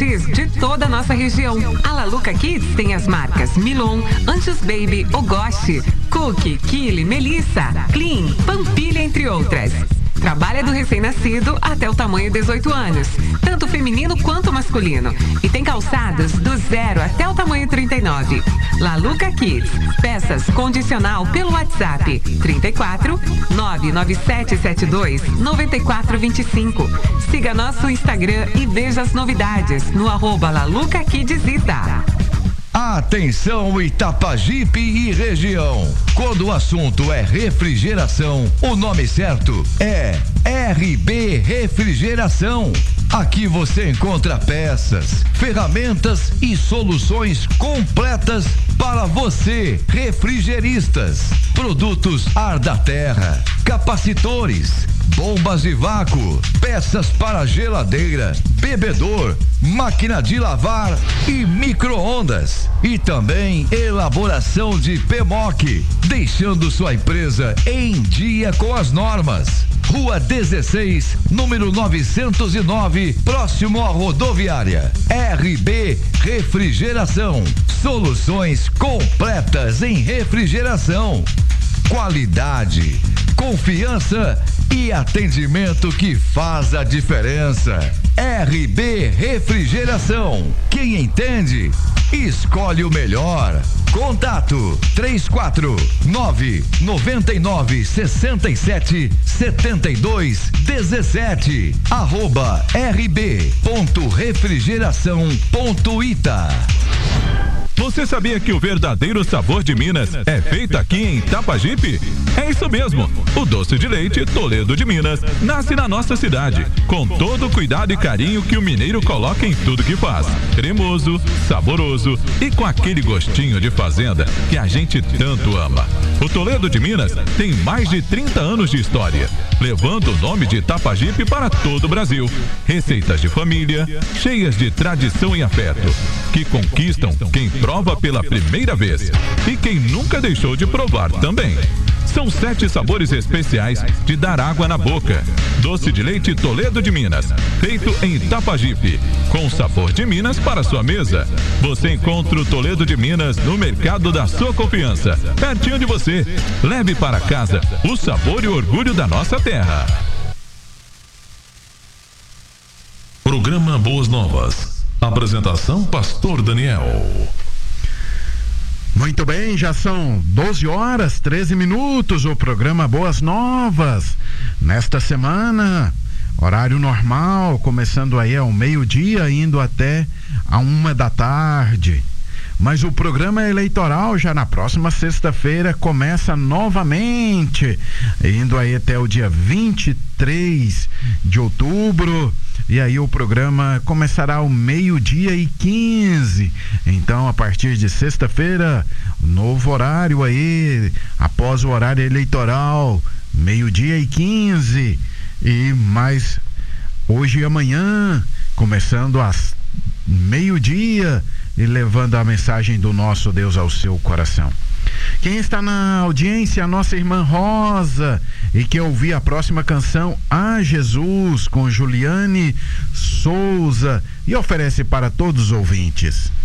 infantis de toda a nossa região. A Laluca Kids tem as marcas Milon, Anjos Baby, Ogoshi, Cookie, Kili, Melissa, Clean, Pampilha, entre outras. Trabalha do recém-nascido até o tamanho 18 anos, tanto feminino quanto masculino. E tem calçados do 0 até o tamanho 39. Laluca Kids, peças condicional pelo WhatsApp 34 99772 9425. Siga nosso Instagram e veja as novidades no @Laluca Kidzita. Atenção Itapajipe e região. Quando o assunto é refrigeração, o nome certo é RB Refrigeração. Aqui você encontra peças, ferramentas e soluções completas para você, refrigeristas. Produtos ar da terra, capacitores, bombas de vácuo, peças para geladeira, bebedor, máquina de lavar e micro-ondas. E também elaboração de PMOC, deixando sua empresa em dia com as normas. Rua 16, número 909, próximo à rodoviária. RB Refrigeração. Soluções completas em refrigeração. Qualidade, confiança e atendimento que faz a diferença. RB Refrigeração. Quem entende, escolhe o melhor. Contato 349-9967-7217 @rb.refrigeração.ita. Você sabia que o verdadeiro sabor de Minas é feito aqui em Itapajipe? É isso mesmo. O doce de leite Toledo de Minas nasce na nossa cidade, com todo o cuidado e carinho que o mineiro coloca em tudo que faz. Cremoso, saboroso e com aquele gostinho de fazenda que a gente tanto ama. O Toledo de Minas tem mais de 30 anos de história, levando o nome de Itapajipe para todo o Brasil. Receitas de família, cheias de tradição e afeto, que conquistam quem prova pela primeira vez e quem nunca deixou de provar também. São 7 sabores especiais de dar água na boca. Doce de leite Toledo de Minas, feito em Itapajipe, com sabor de Minas para sua mesa. Você encontra o Toledo de Minas no mercado da sua confiança, pertinho de você. Leve para casa o sabor e o orgulho da nossa terra. Programa Boas Novas. Apresentação Pastor Daniel. Muito bem, já são 12h13. O programa Boas Novas. Nesta semana, horário normal, começando aí ao meio-dia, indo até a 1h da tarde. Mas o programa eleitoral já na próxima sexta-feira começa novamente, indo aí até o dia 23 de outubro. E aí o programa começará ao 12h15. Então, a partir de sexta-feira, novo horário aí, após o horário eleitoral, 12h15. E mais hoje e amanhã, começando às meio-dia e levando a mensagem do nosso Deus ao seu coração. Quem está na audiência, a nossa irmã Rosa, e quer ouvir a próxima canção, A Jesus, com Juliane Souza, e oferece para todos os ouvintes.